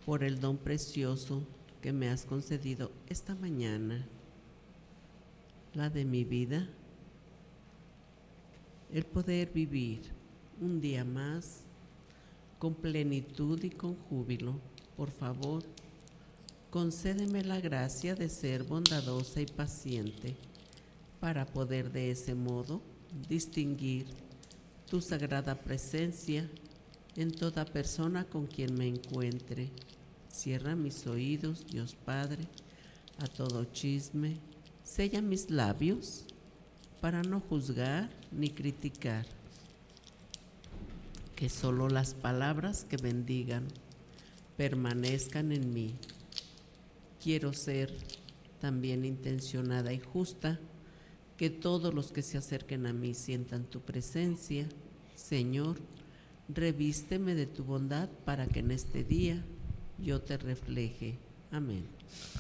por el don precioso que me has concedido esta mañana, la de mi vida, el poder vivir un día más con plenitud y con júbilo. Por favor, concédeme la gracia de ser bondadosa y paciente para poder de ese modo distinguir tu sagrada presencia en toda persona con quien me encuentre. Cierra mis oídos, Dios Padre, a todo chisme. Sella mis labios para no juzgar ni criticar. Que solo las palabras que bendigan permanezcan en mí. Quiero ser también intencionada y justa, que todos los que se acerquen a mí sientan tu presencia. Señor, revísteme de tu bondad para que en este día yo te refleje. Amén.